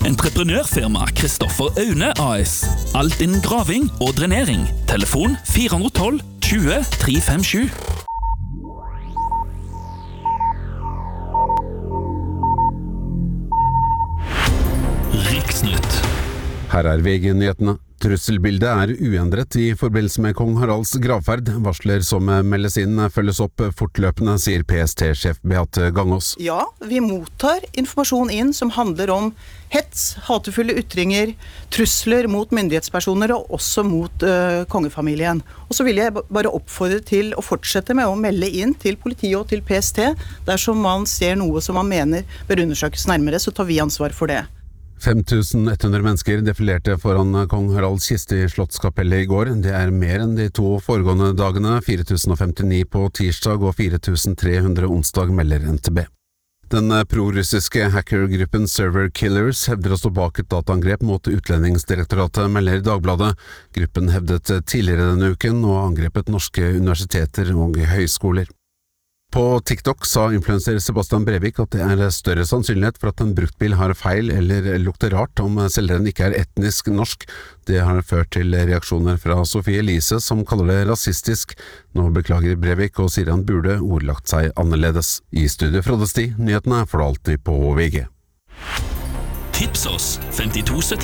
Entreprenørfirma Kristoffer Aune AS. Alt innen graving og drenering. Telefon 412 20 357. Riksnytt. Her VG-nyhetene. Trusselbildet uendret i forbindelse med kong Haralds gravferd. Varsler som meldes inn følges opp fortløpende, sier PST-sjef Beate Gangås. Ja, vi mottar informasjon inn som handler om hets, hatefulle ytringer, trusler mot myndighetspersoner og også mot kongefamilien. Og så vil jeg bare oppfordre til å fortsette med å melde inn til politiet og til PST. Dersom man ser noe som man mener bør undersøkes nærmere, så tar vi ansvar for det. 5100 mennesker defilerte foran kong Haralds kiste i Slottskapellet i går. Det mer enn de 2 foregående dagene, 4059 på tirsdag og 4300 onsdag, melder NTB. Den pro-russiske hackergruppen Server Killers hevder å stå bak et dataangrep mot Utlendingsdirektoratet, melder Dagbladet. Gruppen hevdet tidligere denne uken og angrepet norske universiteter og høyskoler. På TikTok sa influencer Sebastian Brevik at det større sannsynlighet for at en bruktbil har feil eller lukter rart om selgeren ikke etnisk norsk. Det har ført til reaksjoner fra Sofie Elise, som kaller det rasistisk. Nå beklager Brevik og sier han burde ordlagt seg annerledes. I studio Frode Sti, nyhetene får du alltid på VG. Tips oss 5270